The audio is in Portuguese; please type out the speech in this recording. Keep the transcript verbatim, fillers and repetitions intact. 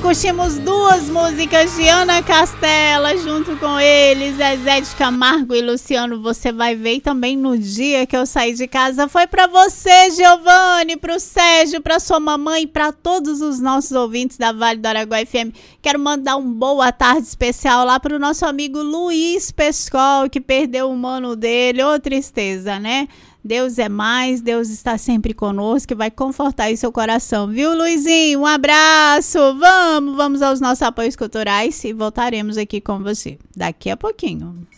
curtimos duas músicas de Ana Castela junto com eles, Zezé de Camargo e Luciano, Você Vai Ver. E também No Dia Que Eu Saí de Casa foi pra você, Giovanni, pro Sérgio, pra sua mamãe e pra todos os nossos ouvintes da Vale do Araguaia F M. Quero mandar um boa tarde especial lá pro nosso amigo Luiz Pescol, que perdeu o mano dele. Ô, tristeza, né? Deus é mais, Deus está sempre conosco e vai confortar aí seu coração, viu, Luizinho? Um abraço, vamos, vamos aos nossos apoios culturais e voltaremos aqui com você daqui a pouquinho.